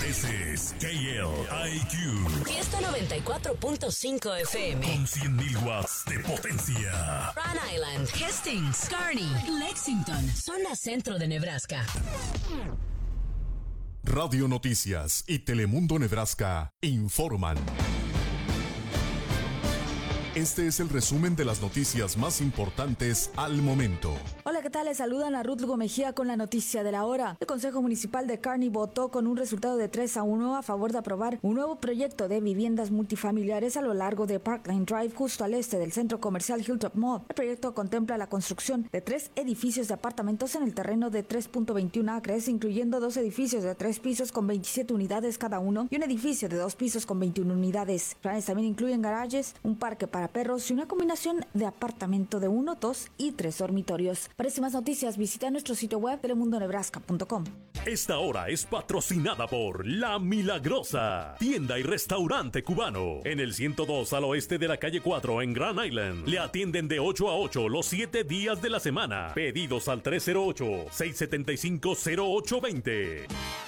Ese es KLIQ. Fiesta 94.5 FM. Con 100.000 watts de potencia. Rhode Island, Hastings, Kearney, Lexington, zona centro de Nebraska. Radio Noticias y Telemundo Nebraska informan. Este es el resumen de las noticias más importantes al momento. Hola, ¿qué tal? Les saludan a Ruth Lugo Mejía con la noticia de la hora. El Consejo Municipal de Kearney votó con un resultado de 3-1 a favor de aprobar un nuevo proyecto de viviendas multifamiliares a lo largo de Parkline Drive, justo al este del centro comercial Hilltop Mall. El proyecto contempla la construcción de 3 edificios de apartamentos en el terreno de 3.21 acres, incluyendo 2 edificios de 3 pisos con 27 unidades cada uno y un edificio de 2 pisos con 21 unidades. Planes también incluyen garajes, un parque para perros y una combinación de apartamento de 1, 2 y 3 dormitorios. Para más noticias, visita nuestro sitio web telemundonebraska.com. Esta hora es patrocinada por La Milagrosa, tienda y restaurante cubano. En el 102 al oeste de la calle 4 en Grand Island. Le atienden de 8 a 8 los 7 días de la semana. Pedidos al 308-675-0820.